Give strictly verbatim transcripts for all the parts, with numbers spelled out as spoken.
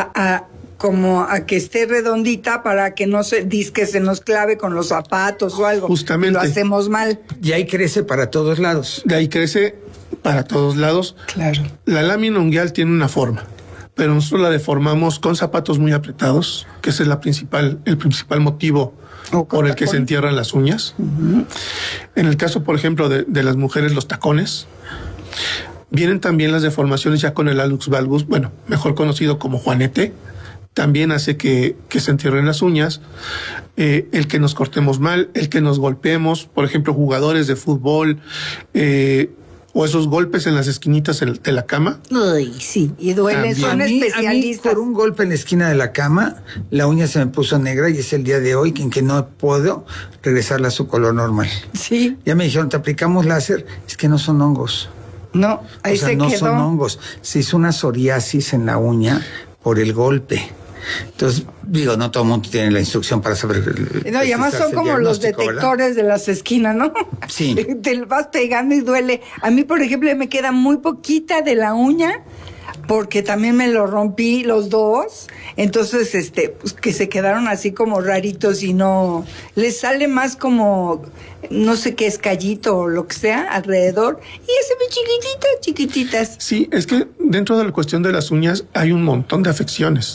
a, a como a que esté redondita para que no se disque se nos clave con los zapatos o algo. Justamente. Lo hacemos mal. Y ahí crece para todos lados. De ahí crece para todos lados. Claro. La lámina unguial tiene una forma, pero nosotros la deformamos con zapatos muy apretados, que ese es la principal, el principal motivo O por el que se entierran las uñas. Uh-huh. En el caso, por ejemplo, de, de las mujeres, los tacones. Vienen también las deformaciones ya con el hallux valgus, bueno, mejor conocido como juanete. También hace que, que se entierren las uñas. Eh, el que nos cortemos mal, el que nos golpeemos, por ejemplo, jugadores de fútbol, eh, o esos golpes en las esquinitas de la cama. Uy, sí, y duelen, son a mí, especialistas. A mí, por un golpe en la esquina de la cama, la uña se me puso negra y es el día de hoy en que no puedo regresarla a su color normal. Sí. Ya me dijeron, te aplicamos láser, es que no son hongos. No, ahí o sea, se no quedó. son hongos. Se hizo una psoriasis en la uña por el golpe. Entonces, digo, no todo el mundo tiene la instrucción para saber. No, y además son como los detectores, ¿verdad?, de las esquinas, ¿no? Sí. Te vas pegando y duele. A mí, por ejemplo, me queda muy poquita de la uña, porque también me lo rompí los dos. Entonces, este, pues que se quedaron así como raritos y no. Les sale más como, no sé qué, escallito o lo que sea alrededor. Y ese ve chiquititas, chiquititas. Sí, es que dentro de la cuestión de las uñas hay un montón de afecciones.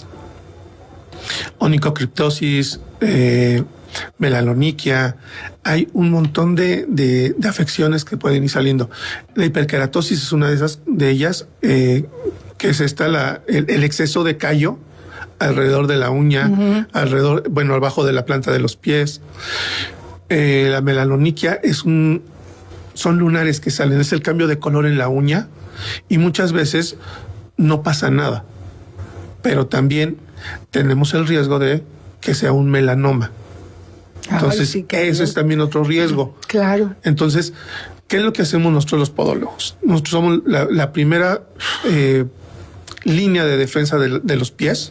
Onicocriptosis, eh, melaloniquia, hay un montón de, de, de afecciones que pueden ir saliendo. La hiperkeratosis es una de esas, de ellas, eh, que es esta, la, el, el exceso de callo alrededor de la uña, uh-huh. alrededor, bueno, abajo de la planta de los pies. Eh, la melaloniquia es un, son lunares que salen, es el cambio de color en la uña y muchas veces no pasa nada, pero también tenemos el riesgo de que sea un melanoma. Entonces, Ay, sí, eso es también otro riesgo. Claro. Entonces, ¿qué es lo que hacemos nosotros los podólogos? Nosotros somos la, la primera eh, línea de defensa de, de los pies.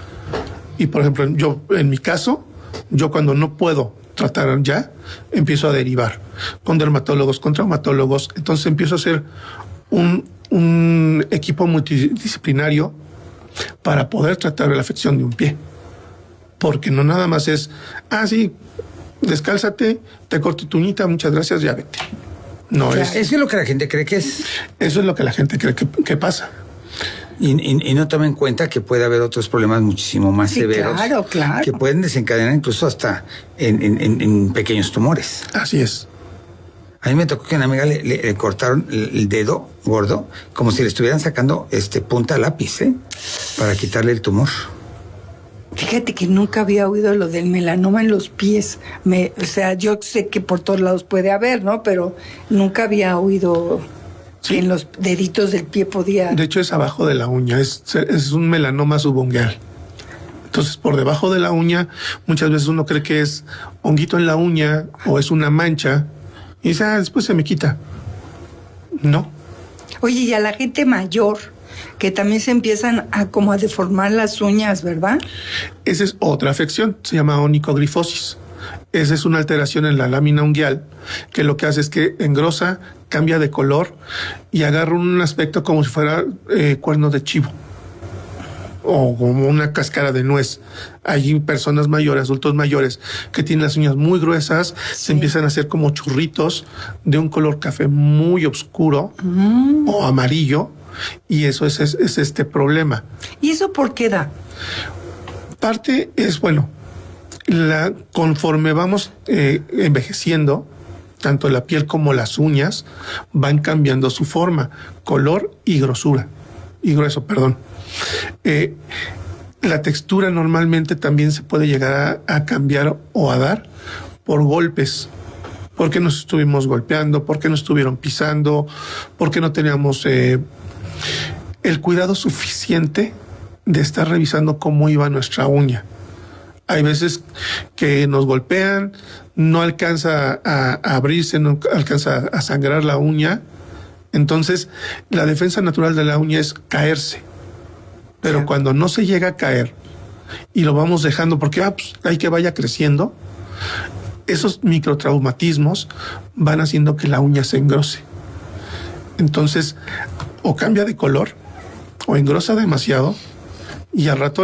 Y, por ejemplo, yo, en mi caso, yo cuando no puedo tratar ya, empiezo a derivar con dermatólogos, con traumatólogos. Entonces, empiezo a hacer un, un equipo multidisciplinario para poder tratar la afección de un pie. Porque no nada más es, ah, sí, descálzate, te corto tu uñita, muchas gracias, ya vete. No, o sea, es... Eso es lo que la gente cree que es. Eso es lo que la gente cree que, que pasa. Y, y, y no toma en cuenta que puede haber otros problemas muchísimo más sí, severos. Claro, claro. Que pueden desencadenar incluso hasta en, en, en, en pequeños tumores. Así es. A mí me tocó que a una amiga le, le, le cortaron el, el dedo gordo, como si le estuvieran sacando este punta lápiz, ¿eh? Para quitarle el tumor. Fíjate que nunca había oído lo del melanoma en los pies. Me, o sea, yo sé que por todos lados puede haber, ¿no? Pero nunca había oído sí. que en los deditos del pie podía... De hecho, es abajo de la uña, es, es un melanoma subungueal. Entonces, por debajo de la uña, muchas veces uno cree que es honguito en la uña o es una mancha y dice, ah, después se me quita. No. Oye, y a la gente mayor, que también se empiezan a como a deformar las uñas, ¿verdad? Esa es otra afección, se llama onicogrifosis. Esa es una alteración en la lámina unguial que lo que hace es que engrosa, cambia de color y agarra un aspecto como si fuera eh, cuerno de chivo o como una cáscara de nuez. Hay personas mayores, adultos mayores, que tienen las uñas muy gruesas, sí. se empiezan a hacer como churritos de un color café muy oscuro mm. o amarillo. Y eso es, es, es este problema. ¿Y eso por qué da? Parte es, bueno, la, conforme vamos eh, envejeciendo, tanto la piel como las uñas van cambiando su forma, color y grosura. Y grueso, perdón. Eh, la textura normalmente también se puede llegar a, a cambiar o a dar por golpes. Porque nos estuvimos golpeando, porque nos estuvieron pisando, porque no teníamos... Eh, el cuidado suficiente de estar revisando cómo iba nuestra uña. Hay veces que nos golpean, no alcanza a, a abrirse, no alcanza a sangrar la uña. Entonces, la defensa natural de la uña es caerse. Pero sí. cuando no se llega a caer y lo vamos dejando porque ah, pues, hay que vaya creciendo, esos microtraumatismos van haciendo que la uña se engrose. Entonces, o cambia de color, o engrosa demasiado, y al rato